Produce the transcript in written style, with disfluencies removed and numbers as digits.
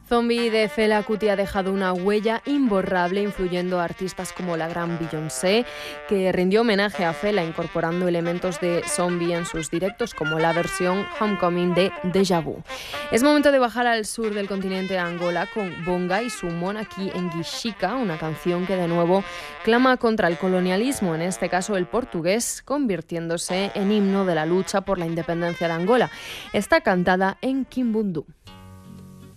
Zombie de Fela Kuti ha dejado una huella imborrable, influyendo a artistas como la gran Beyoncé, que rindió homenaje a Fela incorporando elementos de Zombie en sus directos, como la versión Homecoming de Deja Vu. Es momento de bajar al sur del continente de Angola con Bonga y su Monarchy en Gishika, una canción que de nuevo clama contra el colonialismo, en este caso el portugués, convirtiéndose en himno de la lucha por la independencia de Angola. Está cantada en Kimbundu.